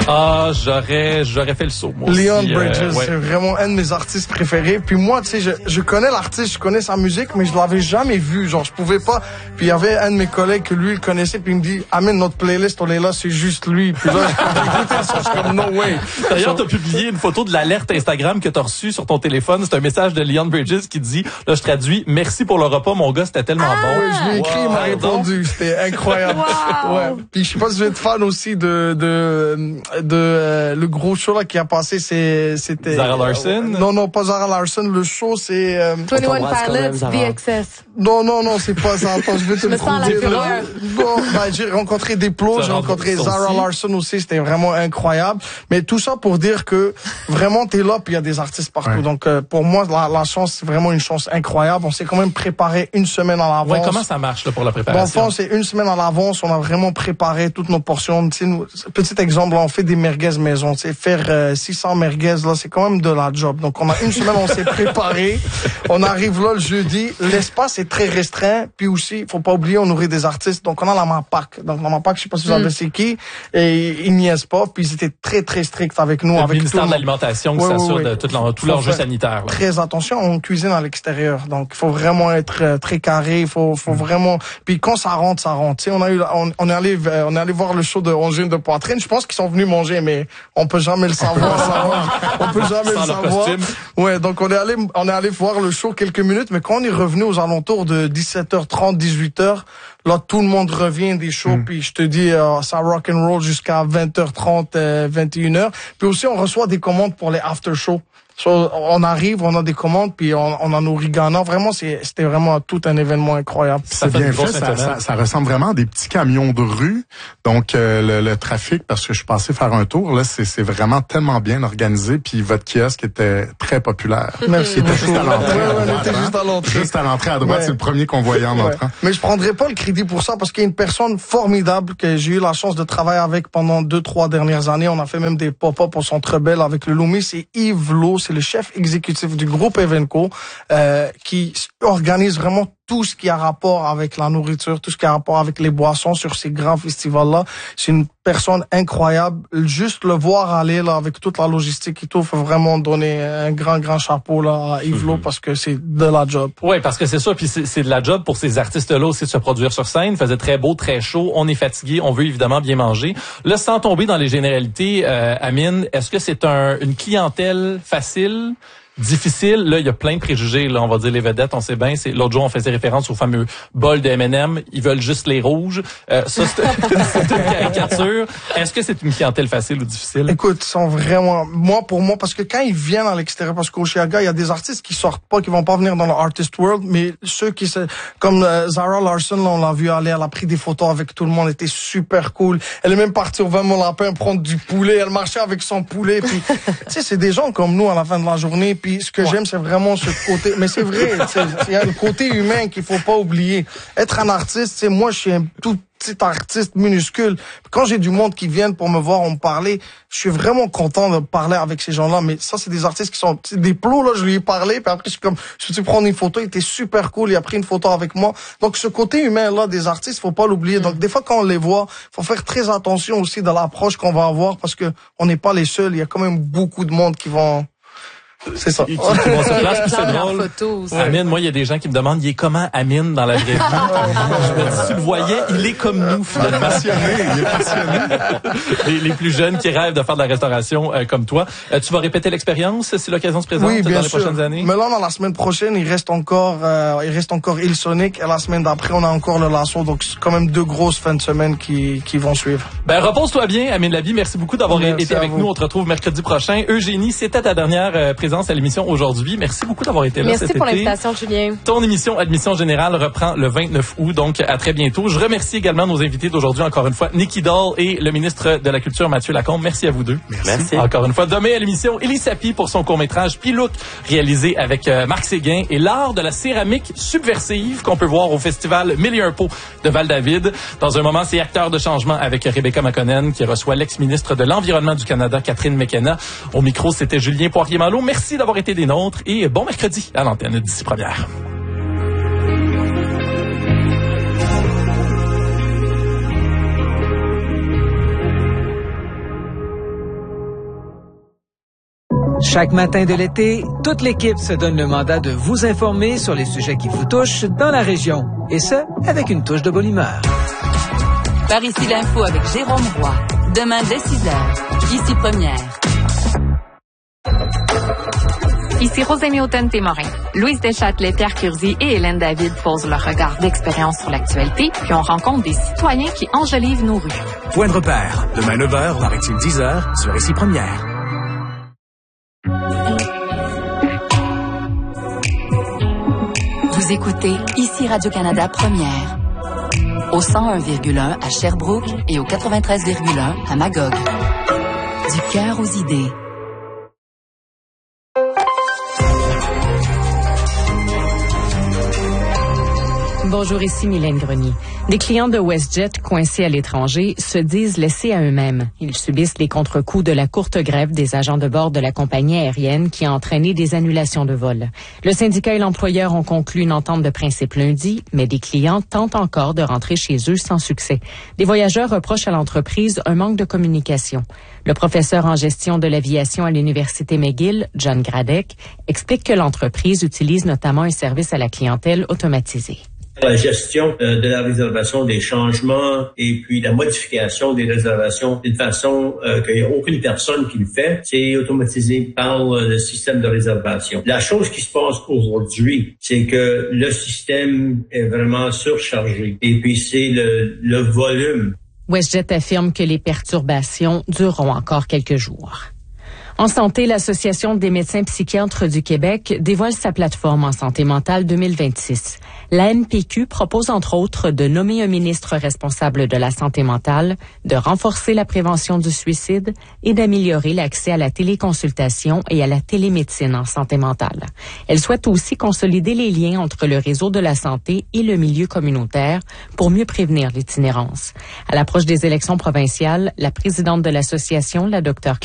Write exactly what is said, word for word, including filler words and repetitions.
Ah, j'aurais, j'aurais fait le saut, moi Leon aussi, Bridges, euh, ouais. c'est vraiment un de mes artistes préférés. Puis moi, tu sais, je, je connais l'artiste, je connais sa musique, mais je l'avais jamais vu. Genre, je pouvais pas. Puis il y avait un de mes collègues que lui, il connaissait, puis il me dit, amène notre playlist, on est là, c'est juste lui. Puis là, j'ai écouté le son, je suis comme, no way. D'ailleurs, t'as publié une photo de l'alerte Instagram que t'as reçue sur ton téléphone. C'est un message de Leon Bridges qui dit, là, je traduis, merci pour le repas, mon gars, c'était tellement Ah, bon. oui, je lui ai écrit, wow, il m'a répondu. C'était incroyable. Wow. Ouais. Puis je sais pas si vous êtes fan aussi de, de, de, euh, le gros show là qui a passé, c'est, c'était. Zara Larsson? Euh, non, non, pas Zara Larsson. Le show, c'est, euh, vingt et un Pilots, The Excess. Non, non, non, c'est pas ça. Attends, je vais te le trouver. Bon, ben, j'ai rencontré Diplo, j'ai rencontré Zara Larsson aussi. C'était vraiment incroyable. Mais tout ça pour dire que vraiment, t'es là, puis il y a des artistes partout. Ouais. Donc, euh, pour moi, la, la chance, c'est vraiment une chance incroyable. On s'est quand même préparé une semaine à l'avance. Ouais, comment ça marche, là, pour la préparation? Bon, c'est une semaine à l'avance. On a vraiment préparé toutes nos portions. Tu sais, nous, petit exemple, là, on fait des merguez maison. Tu sais, faire euh, six cents merguez, là, c'est quand même de la job. Donc, on a une semaine, on s'est préparé. On arrive là le jeudi. L'espace est très restreint. Puis aussi, faut pas oublier, on nourrit des artistes. Donc, on a la MAPAC. Donc, la MAPAC, je sais pas si vous savez mm. c'est qui. Et ils niaisent pas. Puis ils étaient très, très stricts avec nous. Le avec ministère tout de l'Alimentation qui oui, s'assure oui, oui. de tout, leur, tout l'enjeu sanitaire. Là. Très attention, on cuisine à l'extérieur. Donc, il faut vraiment être euh, très carré. Il faut, faut mm. vraiment... Puis quand ça rentre, ça rentre. Tu sais, on a eu, on, on est allé, on est allé voir le show de Angine de Poitrine. Je pense qu'ils sont venus manger, mais on peut jamais le savoir. ça, on peut jamais Sans le savoir. Costume. Ouais, donc on est allé, on est allé voir le show quelques minutes, mais quand on est revenu aux alentours de dix-sept heures trente, dix-huit heures, là tout le monde revient des shows, mm. puis je te dis euh, ça rock and roll jusqu'à vingt heures trente, euh, vingt et une heures. Puis aussi on reçoit des commandes pour les after shows. So, on arrive, on a des commandes, puis on, on a nos riganants. Vraiment, c'est, c'était vraiment tout un événement incroyable. C'est bien fait, ça, ça, ça ressemble vraiment à des petits camions de rue. Donc, euh, le, le trafic, parce que je suis passé faire un tour, là, c'est, c'est vraiment tellement bien organisé. Puis votre kiosque était très populaire. Merci. C'était juste à l'entrée. Ouais, ouais, on était juste à l'entrée. Juste à l'entrée à droite, ouais. C'est le premier qu'on voyait en ouais. entrant. Mais je prendrai pas le crédit pour ça, parce qu'il y a une personne formidable que j'ai eu la chance de travailler avec pendant deux, trois dernières années. On a fait même des pop-up au Centre Bell avec le Loomis. C'est Yves Lowe, c'est le chef exécutif du groupe Evenco, euh, qui organise vraiment tout ce qui a rapport avec la nourriture, tout ce qui a rapport avec les boissons sur ces grands festivals-là. C'est une personne incroyable. Juste le voir aller là avec toute la logistique et tout, faut vraiment donner un grand, grand chapeau là à Yves Lowe, mm-hmm. parce que c'est de la job. Oui, parce que c'est ça, puis c'est, c'est de la job pour ces artistes-là aussi de se produire sur scène. Il faisait très beau, très chaud, on est fatigué, on veut évidemment bien manger. Là, sans tomber dans les généralités, euh, Amine, est-ce que c'est un, une clientèle facile? Difficile, là, il y a plein de préjugés, là, on va dire les vedettes, on sait bien, c'est, l'autre jour, on faisait référence au fameux bol de M and M, ils veulent juste les rouges, euh, ça, c'est, c'est une caricature. Est-ce que c'est une clientèle facile ou difficile? Écoute, ils sont vraiment, moi, pour moi, parce que quand ils viennent à l'extérieur, parce qu'au Chiaga, il y a des artistes qui sortent pas, qui vont pas venir dans le artist world, mais ceux qui se, comme euh, Zara Larsson, là, on l'a vu aller, elle a pris des photos avec tout le monde, était super cool. Elle est même partie au vingt Mon Lapin prendre du poulet, elle marchait avec son poulet, puis, tu sais, c'est des gens comme nous à la fin de la journée. Puis ce que ouais. j'aime, c'est vraiment ce côté. Mais c'est vrai, il y a le côté humain qu'il faut pas oublier. Être un artiste, c'est moi, je suis un tout petit artiste minuscule. Quand j'ai du monde qui vient pour me voir, on me parler, je suis vraiment content de parler avec ces gens-là. Mais ça, c'est des artistes qui sont des plots, là, je lui ai parlé, puis après, je suis comme, je suis prendre une photo, il était super cool, il a pris une photo avec moi. Donc, ce côté humain-là des artistes, faut pas l'oublier. Donc, des fois, quand on les voit, faut faire très attention aussi dans l'approche qu'on va avoir, parce que on n'est pas les seuls. Il y a quand même beaucoup de monde qui vont... C'est ça. Qui, qui, qui vont sur place, puis c'est drôle. Amine, moi, il y a des gens qui me demandent, il est comment Amine dans la vraie vie? Je me dis, tu le voyais, il est comme nous, finalement. Passionné, il est passionné. les, les plus jeunes qui rêvent de faire de la restauration euh, comme toi. Euh, tu vas répéter l'expérience si l'occasion se présente oui, bien dans les sûr. prochaines années? Mais là, dans la semaine prochaine, il reste encore, euh, il reste encore Il Sonic, et la semaine d'après, on a encore le Lasso. Donc, c'est quand même deux grosses fins de semaine qui, qui vont suivre. Ben, repose-toi bien, Amine Labi. Merci beaucoup d'avoir Merci été avec vous. nous. On te retrouve mercredi prochain. Eugénie, c'était ta dernière euh, présence à l'émission aujourd'hui. Merci beaucoup d'avoir été là Merci cet été. Merci pour l'invitation, Julien. Ton émission Admission Générale reprend le vingt-neuf août, donc à très bientôt. Je remercie également nos invités d'aujourd'hui, encore une fois, Nicky Doll et le ministre de la Culture, Mathieu Lacombe. Merci à vous deux. Merci. Merci. Encore une fois, demain à l'émission, Élie Sapi pour son court-métrage Pilouk, réalisé avec euh, Marc Séguin, et l'art de la céramique subversive qu'on peut voir au festival Mille et un pots de Val-David. Dans un moment, c'est Acteurs de changement avec Rebecca McConnell qui reçoit l'ex-ministre de l'Environnement du Canada, Catherine McKenna. Au micro, c'était Julien Poirier-Malo. Merci d'avoir été des nôtres et bon mercredi à l'antenne d'ici première. Chaque matin de l'été, toute l'équipe se donne le mandat de vous informer sur les sujets qui vous touchent dans la région. Et ce, avec une touche de bonne humeur. Par ici l'info avec Jérôme Roy. Demain dès six heures. Ici Première. Ici Rosémie Houghton-Témorin. Louise Deschâtelet, Pierre Curzi et Hélène David posent leur regard d'expérience sur l'actualité, puis on rencontre des citoyens qui enjolivent nos rues. Point de repère. Demain neuf heures, voire-t-il dix heures, sur Ici Première. Vous écoutez Ici Radio-Canada Première. Au cent un virgule un à Sherbrooke et au quatre-vingt-treize virgule un à Magog. Du cœur aux idées. Bonjour, ici Mylène Grenier. Des clients de WestJet coincés à l'étranger se disent laissés à eux-mêmes. Ils subissent les contre-coups de la courte grève des agents de bord de la compagnie aérienne qui a entraîné des annulations de vols. Le syndicat et l'employeur ont conclu une entente de principe lundi, mais des clients tentent encore de rentrer chez eux sans succès. Des voyageurs reprochent à l'entreprise un manque de communication. Le professeur en gestion de l'aviation à l'Université McGill, John Gradek, explique que l'entreprise utilise notamment un service à la clientèle automatisé. La gestion euh, de la réservation, des changements et puis la modification des réservations d'une façon euh, qu'il n'y a aucune personne qui le fait, c'est automatisé par euh, le système de réservation. La chose qui se passe aujourd'hui, c'est que le système est vraiment surchargé et puis c'est le, le volume. WestJet affirme que les perturbations dureront encore quelques jours. En santé, l'Association des médecins psychiatres du Québec dévoile sa plateforme en santé mentale deux mille vingt-six. La M P Q propose entre autres de nommer un ministre responsable de la santé mentale, de renforcer la prévention du suicide et d'améliorer l'accès à la téléconsultation et à la télémédecine en santé mentale. Elle souhaite aussi consolider les liens entre le réseau de la santé et le milieu communautaire pour mieux prévenir l'itinérance. À l'approche des élections provinciales, la présidente de l'association, la Dr